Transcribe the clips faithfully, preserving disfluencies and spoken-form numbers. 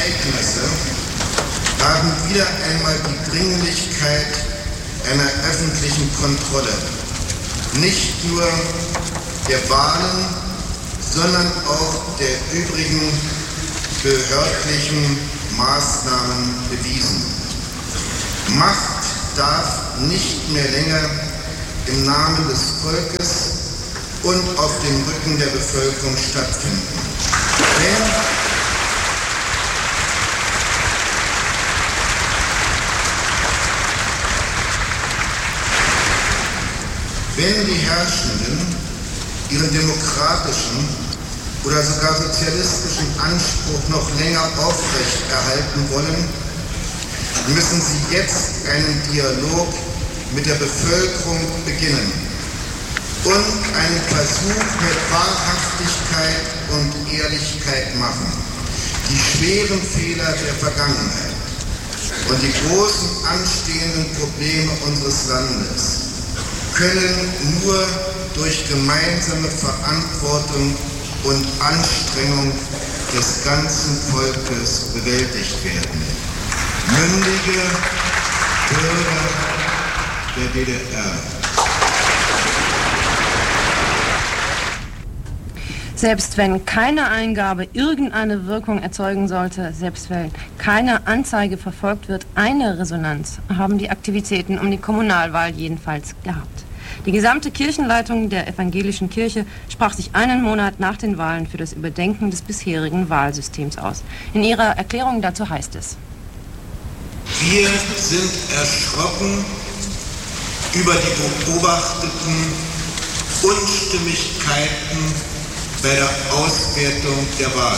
Ereignisse haben wieder einmal die Dringlichkeit einer öffentlichen Kontrolle, nicht nur der Wahlen, sondern auch der übrigen behördlichen Maßnahmen bewiesen. Macht darf nicht mehr länger im Namen des Volkes und auf dem Rücken der Bevölkerung stattfinden. Wenn, wenn die Herrschenden ihren demokratischen oder sogar sozialistischen Anspruch noch länger aufrechterhalten wollen, müssen sie jetzt einen Dialog mit der Bevölkerung beginnen und einen Versuch mit Wahrhaftigkeit und Ehrlichkeit machen. Die schweren Fehler der Vergangenheit und die großen anstehenden Probleme unseres Landes können nur durch gemeinsame Verantwortung und Anstrengung des ganzen Volkes bewältigt werden. Mündige Bürger der D D R. Selbst wenn keine Eingabe irgendeine Wirkung erzeugen sollte, selbst wenn keine Anzeige verfolgt wird, eine Resonanz haben die Aktivitäten um die Kommunalwahl jedenfalls gehabt. Die gesamte Kirchenleitung der evangelischen Kirche sprach sich einen Monat nach den Wahlen für das Überdenken des bisherigen Wahlsystems aus. In ihrer Erklärung dazu heißt es: Wir sind erschrocken über die beobachteten Unstimmigkeiten bei der Auswertung der Wahl.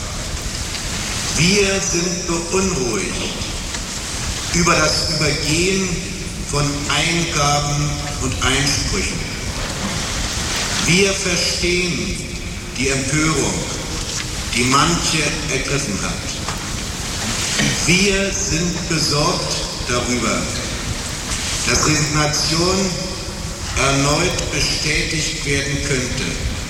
Wir sind beunruhigt über das Übergehen von Eingaben und Einsprüchen. Wir verstehen die Empörung, die manche ergriffen hat. Wir sind besorgt darüber, dass Resignation erneut bestätigt werden könnte.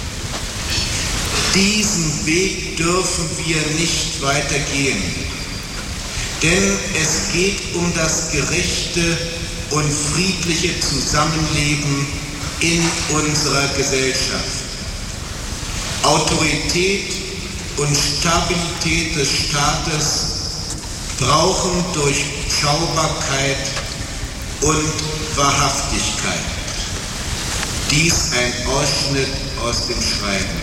Diesen Weg dürfen wir nicht weitergehen, denn es geht um das gerechte und friedliche Zusammenleben in unserer Gesellschaft. Autorität und Stabilität des Staates brauchen Durchschaubarkeit und Wahrhaftigkeit. Dies ein Ausschnitt aus dem Schreiben.